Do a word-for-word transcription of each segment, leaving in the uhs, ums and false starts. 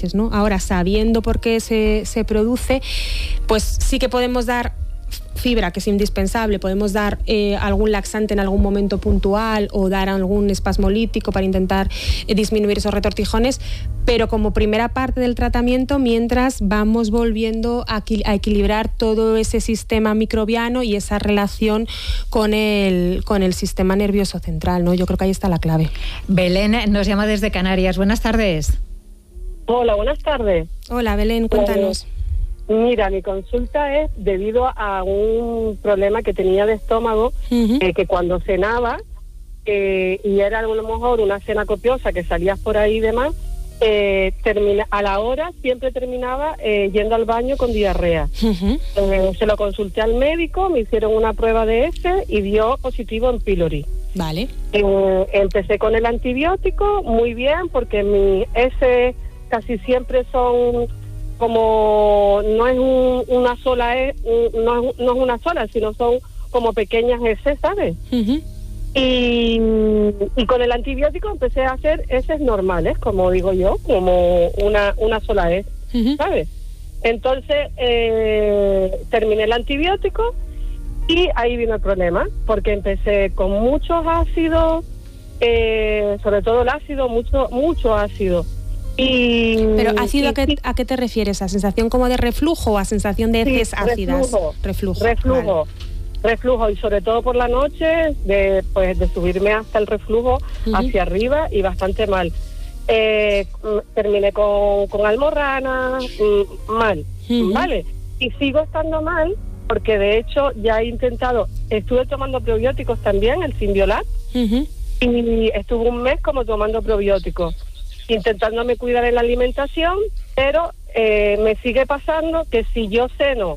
parches, ¿no? Ahora, sabiendo por qué se, se produce, pues sí que podemos dar fibra, que es indispensable, podemos dar eh, algún laxante en algún momento puntual o dar algún espasmolítico para intentar eh, disminuir esos retortijones, pero como primera parte del tratamiento, mientras vamos volviendo a, a equilibrar todo ese sistema microbiano y esa relación con el, con el sistema nervioso central, ¿no? Yo creo que ahí está la clave. Belén nos llama desde Canarias. Buenas tardes. Hola, buenas tardes. Hola, Belén, cuéntanos. Eh, Mira, mi consulta es debido a un problema que tenía de estómago, uh-huh. eh, que cuando cenaba, eh, y era a lo mejor una cena copiosa que salías por ahí y demás, eh, termina, a la hora siempre terminaba eh, yendo al baño con diarrea. Uh-huh. Eh, se lo consulté al médico, me hicieron una prueba de ese y dio positivo en pylori. Vale. Eh, empecé con el antibiótico, muy bien, porque mi ese casi siempre son... como no es un, una sola e, no es, no es una sola, sino son como pequeñas heces, ¿sabes? Uh-huh. Y, y con el antibiótico empecé a hacer heces normales, como digo yo, como una, una sola hez, uh-huh. ¿sabes? Entonces eh, terminé el antibiótico y ahí vino el problema, porque empecé con muchos ácidos, eh, sobre todo el ácido, mucho, mucho ácido. Y, Pero ácido, ¿a qué, ¿a qué te refieres? ¿A sensación como de reflujo o a sensación de heces sí, ácidas? Reflujo. Reflujo. Reflujo. Vale. Reflujo, y sobre todo por la noche, de pues de subirme hasta el reflujo, uh-huh. hacia arriba, y bastante mal. Eh, terminé con, con almorrana, mal, uh-huh. ¿vale? Y sigo estando mal, porque de hecho ya he intentado, estuve tomando probióticos también, el Symbiolat, uh-huh. y estuve un mes como tomando probióticos, intentándome cuidar en la alimentación, pero eh, me sigue pasando que si yo ceno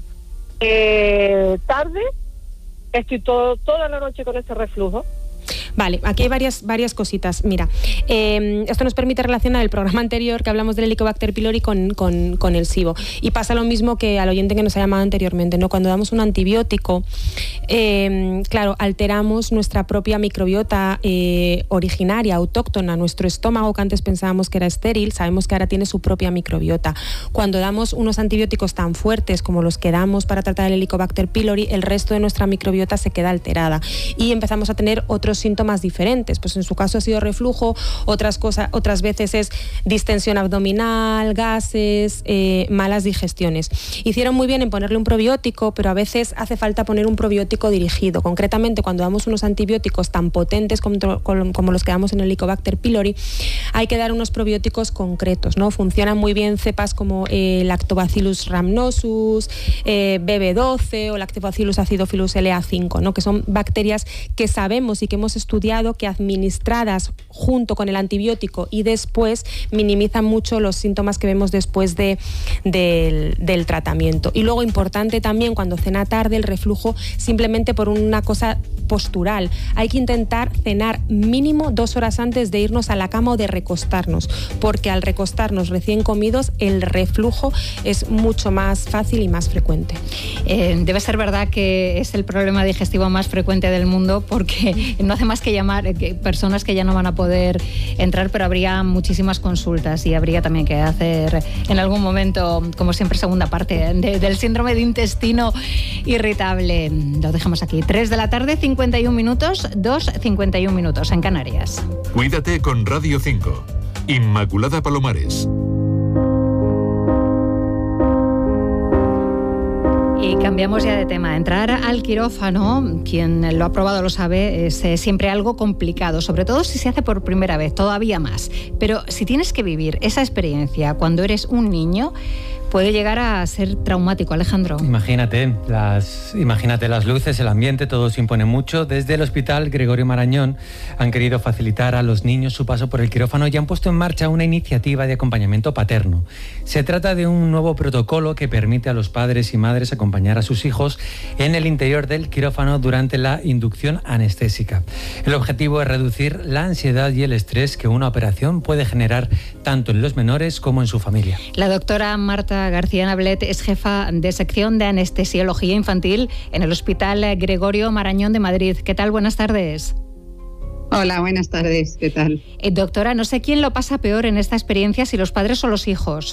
eh, tarde, estoy todo, toda la noche con ese reflujo. Vale, aquí hay varias, varias cositas. Mira, eh, esto nos permite relacionar el programa anterior que hablamos del Helicobacter pylori con, con, con el SIBO. Y pasa lo mismo que al oyente que nos ha llamado anteriormente, ¿no? Cuando damos un antibiótico, eh, claro, alteramos nuestra propia microbiota eh, originaria, autóctona, nuestro estómago, que antes pensábamos que era estéril, sabemos que ahora tiene su propia microbiota. Cuando damos unos antibióticos tan fuertes como los que damos para tratar el Helicobacter pylori, el resto de nuestra microbiota se queda alterada y empezamos a tener otros síntomas diferentes. Pues en su caso ha sido reflujo, otras cosas, otras veces es distensión abdominal, gases, eh, malas digestiones. Hicieron muy bien en ponerle un probiótico, pero a veces hace falta poner un probiótico dirigido. Concretamente, cuando damos unos antibióticos tan potentes como, como los que damos en el Helicobacter pylori, hay que dar unos probióticos concretos, ¿no? Funcionan muy bien cepas como eh, Lactobacillus rhamnosus, eh, B B doce o Lactobacillus acidophilus L A cinco, ¿no? Que son bacterias que sabemos y que hemos estudiado que administradas junto con el antibiótico y después minimizan mucho los síntomas que vemos después de, de, del tratamiento. Y luego, importante también, cuando cena tarde, el reflujo simplemente por una cosa postural. Hay que intentar cenar mínimo dos horas antes de irnos a la cama o de recostarnos, porque al recostarnos recién comidos el reflujo es mucho más fácil y más frecuente. Eh, debe ser verdad que es el problema digestivo más frecuente del mundo, porque no hace más que llamar eh, que personas que ya no van a poder entrar, pero habría muchísimas consultas y habría también que hacer en algún momento, como siempre, segunda parte de, del síndrome de intestino irritable. Lo dejamos aquí. tres de la tarde, cincuenta y un minutos, dos cincuenta y un minutos en Canarias. Cuídate con Radio cinco. Inmaculada Palomares. Y cambiamos ya de tema. Entrar al quirófano, quien lo ha probado lo sabe, es eh, siempre algo complicado, sobre todo si se hace por primera vez, todavía más. Pero si tienes que vivir esa experiencia cuando eres un niño, puede llegar a ser traumático, Alejandro. Imagínate las, imagínate las luces, el ambiente, todo se impone mucho. Desde el Hospital Gregorio Marañón han querido facilitar a los niños su paso por el quirófano y han puesto en marcha una iniciativa de acompañamiento paterno. Se trata de un nuevo protocolo que permite a los padres y madres acompañar a sus hijos en el interior del quirófano durante la inducción anestésica. El objetivo es reducir la ansiedad y el estrés que una operación puede generar tanto en los menores como en su familia. La doctora Marta García Nablet es jefa de sección de anestesiología infantil en el Hospital Gregorio Marañón de Madrid. ¿Qué tal? Buenas tardes. Hola, buenas tardes. ¿Qué tal? Eh, doctora, no sé quién lo pasa peor en esta experiencia, si los padres o los hijos.